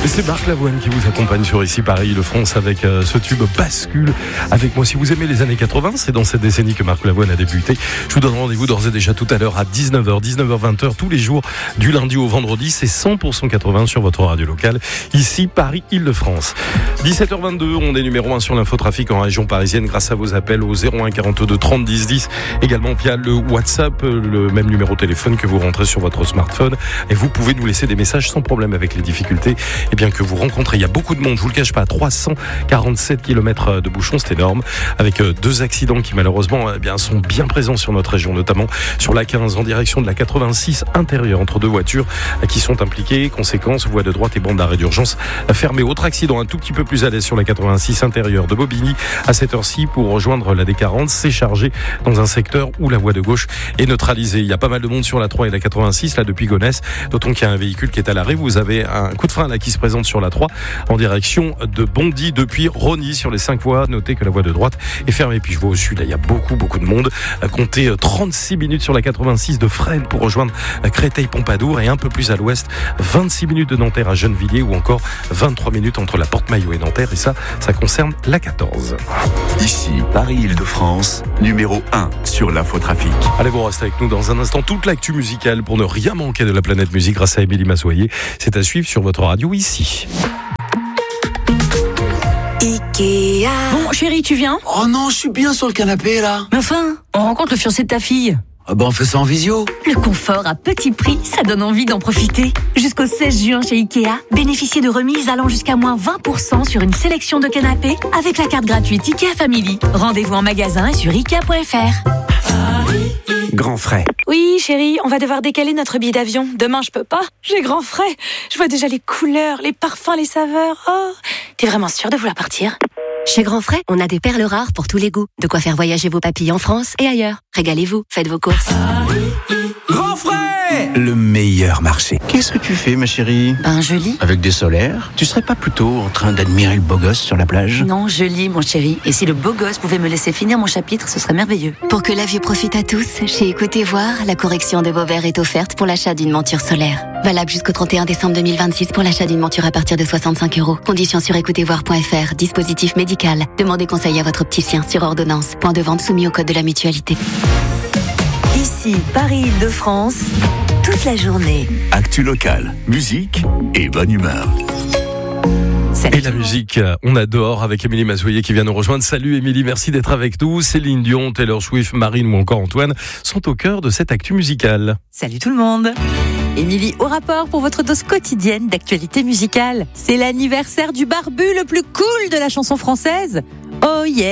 C'est Marc Lavoine qui vous accompagne sur Ici Paris-Île-de-France avec ce tube Bascule avec moi. Si vous aimez les années 80, c'est dans cette décennie que Marc Lavoine a débuté. Je vous donne rendez-vous d'ores et déjà tout à l'heure à 19h, 20h tous les jours du lundi au vendredi. C'est 100% 80 sur votre radio locale. Ici Paris-Île-de-France. 17h22, on est numéro 1 sur l'infotrafic en région parisienne grâce à vos appels au 01 42 30 10 10. Également via le WhatsApp, le même numéro de téléphone que vous rentrez sur votre smartphone. Et vous pouvez nous laisser des messages sans problème avec les difficultés que vous rencontrez. Il y a beaucoup de monde, je vous le cache pas, 347 km de bouchons, c'est énorme, avec 2 accidents qui malheureusement sont bien présents sur notre région, notamment sur la 15 en direction de la 86 intérieure entre 2 voitures qui sont impliquées. Conséquence, voie de droite et bande d'arrêt d'urgence fermée. Autre accident un tout petit peu plus à l'aise sur la 86 intérieure de Bobigny à cette heure-ci pour rejoindre la D40. C'est chargé dans un secteur où la voie de gauche est neutralisée. Il y a pas mal de monde sur la 3 et la 86 là depuis Gonesse. D'autant qu'il y a un véhicule qui est à l'arrêt. Vous avez un coup de frein là qui se présente sur la 3 en direction de Bondy depuis Rosny sur les 5 voies. Notez que la voie de droite est fermée. Puis je vois au sud, là, il y a beaucoup de monde. Comptez 36 minutes sur la 86 de Fresnes pour rejoindre Créteil-Pompadour et un peu plus à l'ouest, 26 minutes de Nanterre à Gennevilliers ou encore 23 minutes entre la Porte-Maillot et Nanterre. Et ça concerne la 14. Ici, Paris-Île-de-France, numéro 1 sur l'infotrafic. Allez, vous restez avec nous dans un instant. Toute l'actu musicale pour ne rien manquer de la planète musique grâce à Émilie Massoyer. C'est à suivre sur votre radio ici. Ikea. Bon, chérie, tu viens ? Oh non, je suis bien sur le canapé là. Mais enfin, on rencontre le fiancé de ta fille. Ah ben on fait ça en visio. Le confort à petit prix, ça donne envie d'en profiter. Jusqu'au 16 juin chez Ikea, bénéficiez de remises allant jusqu'à moins 20% sur une sélection de canapés avec la carte gratuite Ikea Family. Rendez-vous en magasin et sur Ikea.fr. Grand frais. Oui, chérie, on va devoir décaler notre billet d'avion. Demain, je peux pas. J'ai grand frais. Je vois déjà les couleurs, les parfums, les saveurs. Oh, t'es vraiment sûre de vouloir partir ? Chez Grand Frais, on a des perles rares pour tous les goûts. De quoi faire voyager vos papilles en France et ailleurs. Régalez-vous, faites vos courses. Grand frais, Le meilleur marché. Qu'est-ce que tu fais, ma chérie ? Je lis. Avec des solaires ? Tu serais pas plutôt en train d'admirer le beau gosse sur la plage ? Non, je lis, mon chéri. Et si le beau gosse pouvait me laisser finir mon chapitre, ce serait merveilleux. Pour que la vue profite à tous, chez Écoutez Voir, la correction de vos verres est offerte pour l'achat d'une monture solaire. Valable jusqu'au 31 décembre 2026 pour l'achat d'une monture à partir de 65 €. Conditions sur écoutezvoir.fr. Dispositif médical. Demandez conseil à votre opticien sur ordonnance. Point de vente soumis au code de la mutualité. Ici, Paris-Île-de-France, toute la journée. Actu locale, musique et bonne humeur. Et la musique, on adore avec Émilie Massoyer qui vient nous rejoindre. Salut Émilie, merci d'être avec nous. Céline Dion, Taylor Swift, Marine ou encore Antoine sont au cœur de cette actu musicale. Salut tout le monde. Émilie, au rapport pour votre dose quotidienne d'actualité musicale. C'est l'anniversaire du barbu le plus cool de la chanson française. Oh yeah.